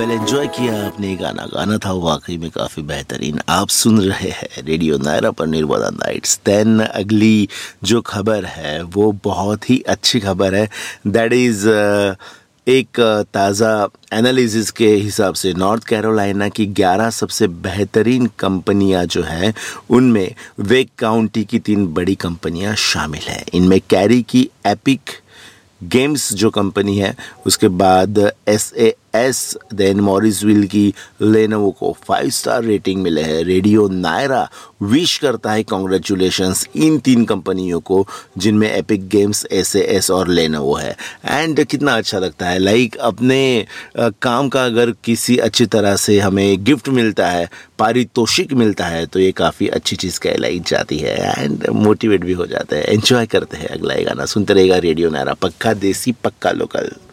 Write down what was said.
Well enjoy किया आपने गाना। गाना था वाकई में काफ़ी बेहतरीन। आप सुन रहे हैं रेडियो नायरा पर निर्मला नाइट्स। देन अगली जो खबर है वो बहुत ही अच्छी खबर है। दैट इज़ एक ताज़ा एनालिसिस के हिसाब से नॉर्थ कैरोलिना की 11 सबसे बेहतरीन कंपनियां जो हैं उनमें वेक काउंटी की 3 बड़ी कंपनियां शामिल हैं। इनमें कैरी की एपिक गेम्स जो कंपनी है, उसके बाद SAS, देन मॉरिसविल की लेनोवो को 5 स्टार रेटिंग मिले हैं। रेडियो नायरा विश करता है कॉन्ग्रेचुलेशंस इन 3 कंपनियों को जिनमें एपिक गेम्स, SAS और लेनोवो है। एंड कितना अच्छा लगता है, लाइक अपने काम का अगर किसी अच्छी तरह से हमें गिफ्ट मिलता है, पारितोषिक मिलता है, तो ये काफ़ी अच्छी चीज़ कहलाई जाती है एंड मोटिवेट भी हो जाते हैं। एंजॉय करते हैं। अगला ये गाना सुनते रहेगा रेडियो नायरा, पक्का देसी पक्का लोकल।